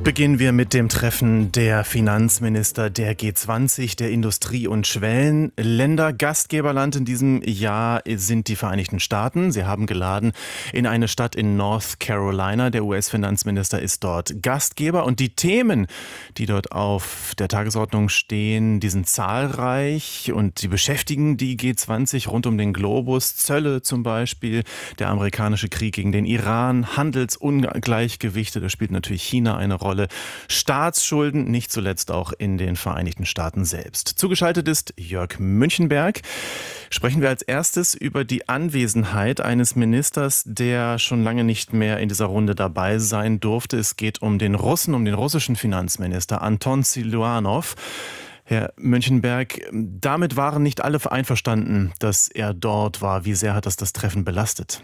Beginnen wir mit dem Treffen der Finanzminister der G20, der Industrie- und Schwellenländer. Gastgeberland in diesem Jahr sind die Vereinigten Staaten. Sie haben geladen in eine Stadt in North Carolina. Der US-Finanzminister ist dort Gastgeber. Und die Themen, die dort auf der Tagesordnung stehen, die sind zahlreich und sie beschäftigen die G20 rund um den Globus. Zölle zum Beispiel, der amerikanische Krieg gegen den Iran, Handelsungleichgewichte, da spielt natürlich China eine Rolle. Staatsschulden, nicht zuletzt auch in den Vereinigten Staaten selbst. Zugeschaltet ist Jörg Münchenberg. Sprechen wir als erstes über die Anwesenheit eines Ministers, der schon lange nicht mehr in dieser Runde dabei sein durfte. Es geht um den Russen, um den russischen Finanzminister Anton Siluanow. Herr Münchenberg, damit waren nicht alle einverstanden, dass er dort war. Wie sehr hat das Treffen belastet?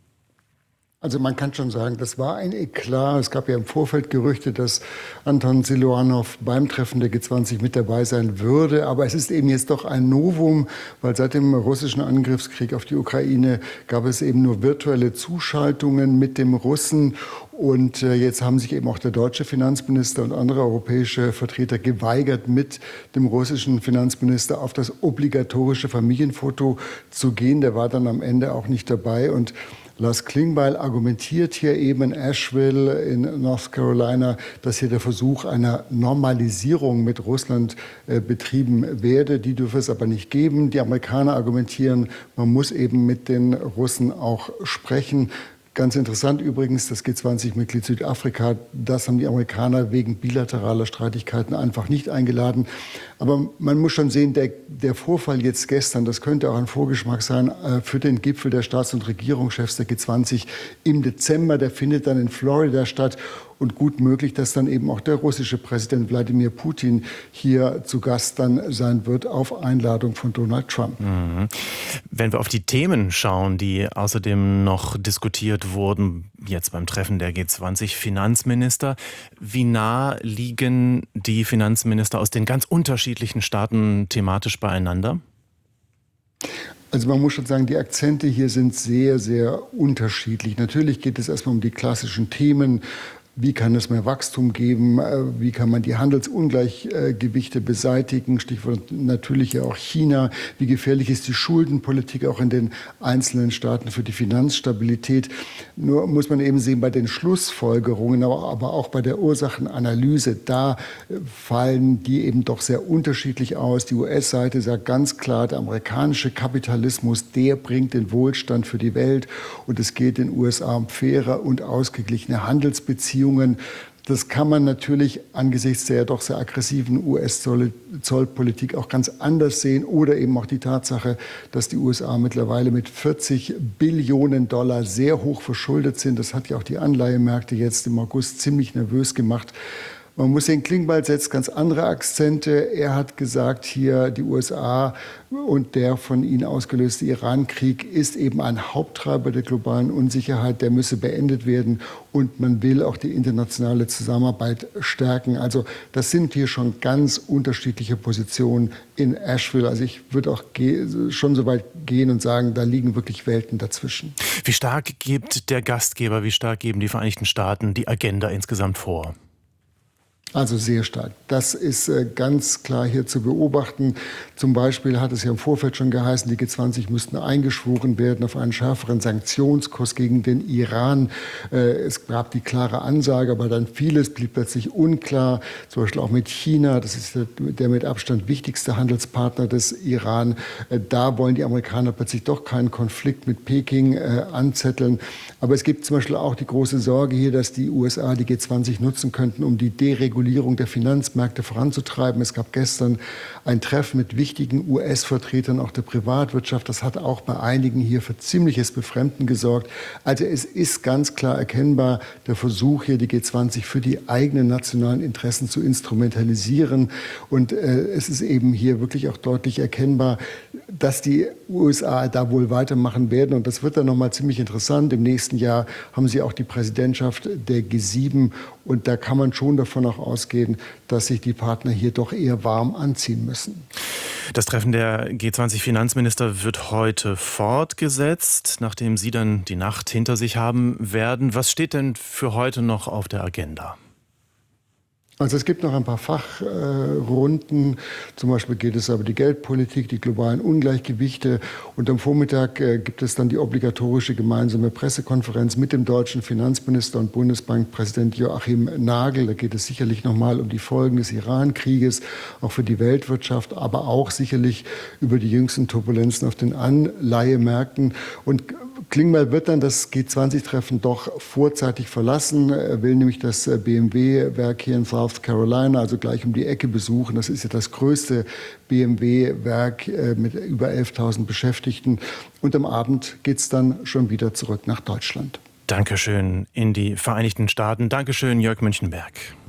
Also man kann schon sagen, das war ein Eklat. Es gab ja im Vorfeld Gerüchte, dass Anton Siluanow beim Treffen der G20 mit dabei sein würde. Aber es ist eben jetzt doch ein Novum, weil seit dem russischen Angriffskrieg auf die Ukraine gab es eben nur virtuelle Zuschaltungen mit dem Russen. Und jetzt haben sich eben auch der deutsche Finanzminister und andere europäische Vertreter geweigert, mit dem russischen Finanzminister auf das obligatorische Familienfoto zu gehen. Der war dann am Ende auch nicht dabei. Und Lars Klingbeil argumentiert hier eben in Asheville in North Carolina, dass hier der Versuch einer Normalisierung mit Russland betrieben werde. Die dürfe es aber nicht geben. Die Amerikaner argumentieren, man muss eben mit den Russen auch sprechen. Ganz interessant übrigens, das G20-Mitglied Südafrika, das haben die Amerikaner wegen bilateraler Streitigkeiten einfach nicht eingeladen. Aber man muss schon sehen, der Vorfall jetzt gestern, das könnte auch ein Vorgeschmack sein für den Gipfel der Staats- und Regierungschefs der G20 im Dezember. Der findet dann in Florida statt. Und gut möglich, dass dann eben auch der russische Präsident Wladimir Putin hier zu Gast dann sein wird auf Einladung von Donald Trump. Wenn wir auf die Themen schauen, die außerdem noch diskutiert wurden, jetzt beim Treffen der G20 Finanzminister, wie nah liegen die Finanzminister aus den ganz unterschiedlichen Staaten thematisch beieinander? Also man muss schon sagen, die Akzente hier sind sehr, sehr unterschiedlich. Natürlich geht es erstmal um die klassischen Themen. Wie kann es mehr Wachstum geben? Wie kann man die Handelsungleichgewichte beseitigen? Stichwort natürlich ja auch China. Wie gefährlich ist die Schuldenpolitik auch in den einzelnen Staaten für die Finanzstabilität? Nur muss man eben sehen, bei den Schlussfolgerungen, aber auch bei der Ursachenanalyse, da fallen die eben doch sehr unterschiedlich aus. Die US-Seite sagt ganz klar, der amerikanische Kapitalismus, der bringt den Wohlstand für die Welt. Und es geht den USA um faire und ausgeglichene Handelsbeziehungen. Das kann man natürlich angesichts der doch sehr aggressiven US-Zollpolitik auch ganz anders sehen. Oder eben auch die Tatsache, dass die USA mittlerweile mit 40 Billionen Dollar sehr hoch verschuldet sind. Das hat ja auch die Anleihemärkte jetzt im August ziemlich nervös gemacht. Man muss sehen, Klingbeil setzt ganz andere Akzente. Er hat gesagt, hier die USA und der von ihnen ausgelöste Iran-Krieg ist eben ein Haupttreiber der globalen Unsicherheit. Der müsse beendet werden und man will auch die internationale Zusammenarbeit stärken. Also das sind hier schon ganz unterschiedliche Positionen in Asheville. Also ich würde auch schon so weit gehen und sagen, da liegen wirklich Welten dazwischen. Wie stark gibt der Gastgeber, wie stark geben die Vereinigten Staaten die Agenda insgesamt vor? Also sehr stark. Das ist ganz klar hier zu beobachten. Zum Beispiel hat es ja im Vorfeld schon geheißen, die G20 müssten eingeschworen werden auf einen schärferen Sanktionskurs gegen den Iran. Es gab die klare Ansage, aber dann vieles blieb plötzlich unklar. Zum Beispiel auch mit China, das ist der mit Abstand wichtigste Handelspartner des Iran. Da wollen die Amerikaner plötzlich doch keinen Konflikt mit Peking anzetteln. Aber es gibt zum Beispiel auch die große Sorge hier, dass die USA die G20 nutzen könnten, um die Deregulierung der Finanzmärkte voranzutreiben. Es gab gestern ein Treffen mit wichtigen US-Vertretern auch der Privatwirtschaft. Das hat auch bei einigen hier für ziemliches Befremden gesorgt. Also es ist ganz klar erkennbar, der Versuch hier, die G20 für die eigenen nationalen Interessen zu instrumentalisieren. Und es ist eben hier wirklich auch deutlich erkennbar, dass die USA da wohl weitermachen werden. Und das wird dann nochmal ziemlich interessant. Im nächsten Jahr haben sie auch die Präsidentschaft der G7. Und da kann man schon davon auch ausgehen, dass sich die Partner hier doch eher warm anziehen müssen. Das Treffen der G20-Finanzminister wird heute fortgesetzt, nachdem Sie dann die Nacht hinter sich haben werden. Was steht denn für heute noch auf der Agenda? Also es gibt noch ein paar Fachrunden, zum Beispiel geht es über die Geldpolitik, die globalen Ungleichgewichte und am Vormittag gibt es dann die obligatorische gemeinsame Pressekonferenz mit dem deutschen Finanzminister und Bundesbankpräsident Joachim Nagel. Da geht es sicherlich nochmal um die Folgen des Iran-Krieges, auch für die Weltwirtschaft, aber auch sicherlich über die jüngsten Turbulenzen auf den Anleihemärkten. Und Klingbeil wird dann das G20-Treffen doch vorzeitig verlassen. Er will nämlich das BMW-Werk hier in South Carolina, also gleich um die Ecke, besuchen. Das ist ja das größte BMW-Werk mit über 11.000 Beschäftigten. Und am Abend geht es dann schon wieder zurück nach Deutschland. Dankeschön in die Vereinigten Staaten. Dankeschön, Jörg Münchenberg.